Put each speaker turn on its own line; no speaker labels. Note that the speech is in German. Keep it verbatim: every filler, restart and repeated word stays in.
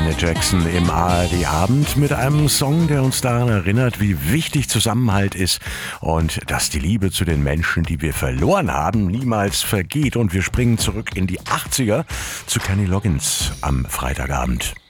Janet Jackson im A R D-Abend mit einem Song, der uns daran erinnert, wie wichtig Zusammenhalt ist und dass die Liebe zu den Menschen, die wir verloren haben, niemals vergeht. Und wir springen zurück in die achtziger zu Kenny Loggins am Freitagabend.